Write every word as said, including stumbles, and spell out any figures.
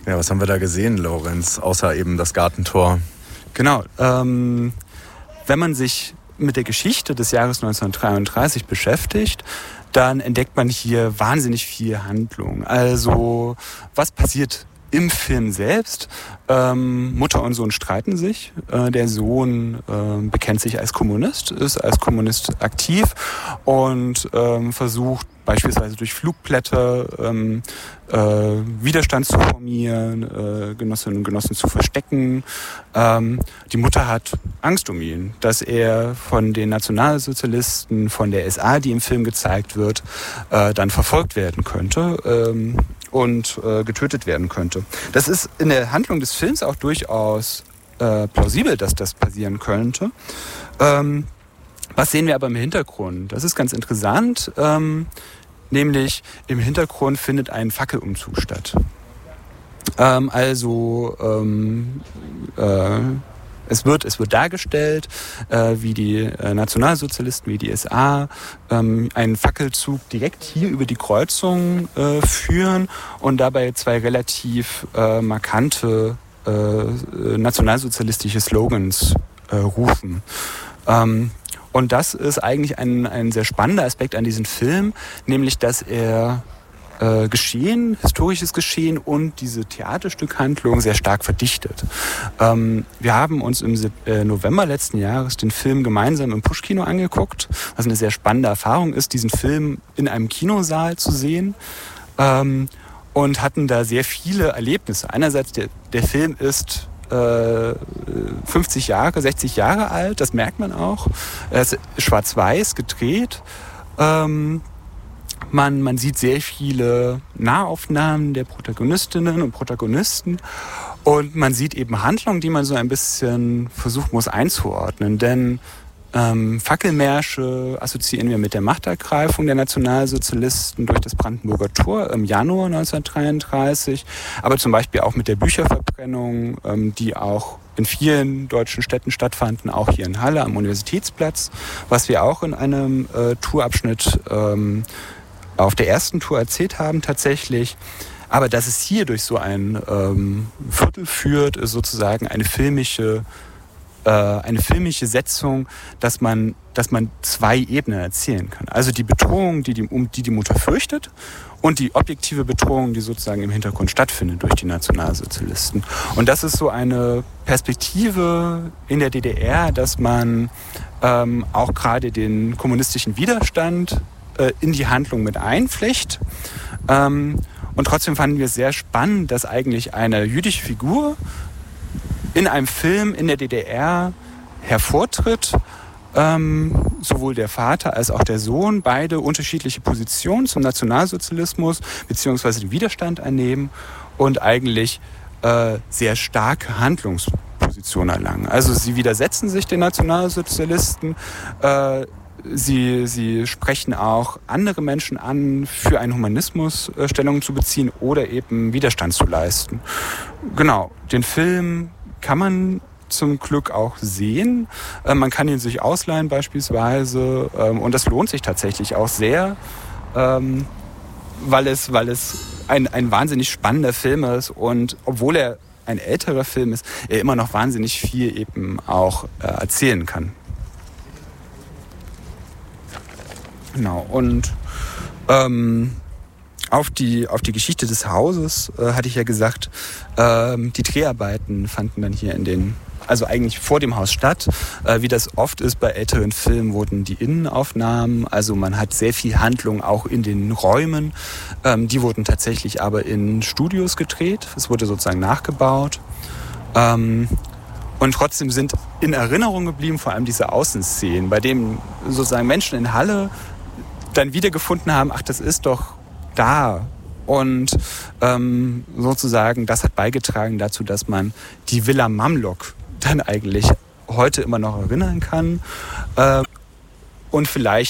Ja, was haben wir da gesehen, Lorenz, außer eben das Gartentor? Genau, ähm, wenn man sich mit der Geschichte des Jahres neunzehnhundertdreiunddreißig beschäftigt, dann entdeckt man hier wahnsinnig viel Handlung. Also, was passiert im Film selbst? Ähm, Mutter und Sohn streiten sich. Äh, der Sohn äh, bekennt sich als Kommunist, ist als Kommunist aktiv und ähm, versucht beispielsweise durch Flugblätter ähm, äh, Widerstand zu formieren, äh, Genossinnen und Genossen zu verstecken. Ähm, die Mutter hat Angst um ihn, dass er von den Nationalsozialisten, von der S A, die im Film gezeigt wird, äh, dann verfolgt werden könnte ähm, und äh, getötet werden könnte. Das ist in der Handlung des Films auch durchaus äh, plausibel, dass das passieren könnte. Ähm, was sehen wir aber im Hintergrund? Das ist ganz interessant. Ähm, Nämlich im Hintergrund findet ein Fackelumzug statt. Ähm, also ähm, äh, es wird es wird dargestellt, äh, wie die äh, Nationalsozialisten, wie die S A ähm, einen Fackelzug direkt hier über die Kreuzung äh, führen und dabei zwei relativ äh, markante äh, nationalsozialistische Slogans äh, rufen. Ähm, Und das ist eigentlich ein, ein sehr spannender Aspekt an diesem Film, nämlich dass er äh, Geschehen, historisches Geschehen und diese Theaterstückhandlung sehr stark verdichtet. Ähm, wir haben uns im äh, November letzten Jahres den Film gemeinsam im Push-Kino angeguckt, was eine sehr spannende Erfahrung ist, diesen Film in einem Kinosaal zu sehen. Ähm, und hatten da sehr viele Erlebnisse. Einerseits, der, der Film ist fünfzig Jahre, sechzig Jahre alt, das merkt man auch. Er ist schwarz-weiß gedreht. Ähm, man, man sieht sehr viele Nahaufnahmen der Protagonistinnen und Protagonisten und man sieht eben Handlungen, die man so ein bisschen versuchen muss einzuordnen. Denn ähm, Fackelmärsche assoziieren wir mit der Machtergreifung der Nationalsozialisten durch das Brandenburger Tor im Januar neunzehnhundertdreiunddreißig, aber zum Beispiel auch mit der Bücherverbrennung, ähm, die auch in vielen deutschen Städten stattfanden, auch hier in Halle am Universitätsplatz, was wir auch in einem äh, Tourabschnitt ähm, auf der ersten Tour erzählt haben tatsächlich. Aber dass es hier durch so ein ähm, Viertel führt, ist sozusagen eine filmische eine filmische Setzung, dass man, dass man zwei Ebenen erzählen kann. Also die Bedrohung, die die, um die die Mutter fürchtet und die objektive Bedrohung, die sozusagen im Hintergrund stattfindet durch die Nationalsozialisten. Und das ist so eine Perspektive in der D D R, dass man ähm, auch gerade den kommunistischen Widerstand äh, in die Handlung mit einflecht. Ähm, und trotzdem fanden wir es sehr spannend, dass eigentlich eine jüdische Figur in einem Film in der D D R hervortritt, ähm, sowohl der Vater als auch der Sohn, beide unterschiedliche Positionen zum Nationalsozialismus bzw. den Widerstand einnehmen und eigentlich äh, sehr starke Handlungspositionen erlangen. Also sie widersetzen sich den Nationalsozialisten, äh, sie, sie sprechen auch andere Menschen an, für einen Humanismus äh, Stellung zu beziehen oder eben Widerstand zu leisten. Genau, den Film kann man zum Glück auch sehen. Äh, man kann ihn sich ausleihen beispielsweise ähm, und das lohnt sich tatsächlich auch sehr, ähm, weil es, weil es ein, ein wahnsinnig spannender Film ist und obwohl er ein älterer Film ist, er immer noch wahnsinnig viel eben auch äh, erzählen kann. Genau, und ähm, Auf die, auf die Geschichte des Hauses äh, hatte ich ja gesagt, ähm, die Dreharbeiten fanden dann hier in den, also eigentlich vor dem Haus statt. Äh, wie das oft ist bei älteren Filmen, wurden die Innenaufnahmen, also man hat sehr viel Handlung auch in den Räumen. Ähm, die wurden tatsächlich aber in Studios gedreht. Es wurde sozusagen nachgebaut. Ähm, und trotzdem sind in Erinnerung geblieben vor allem diese Außenszenen, bei denen sozusagen Menschen in Halle dann wiedergefunden haben, ach, das ist doch da. Und ähm, sozusagen, das hat beigetragen dazu, dass man die Villa Mamlok dann eigentlich heute immer noch erinnern kann. Äh, und vielleicht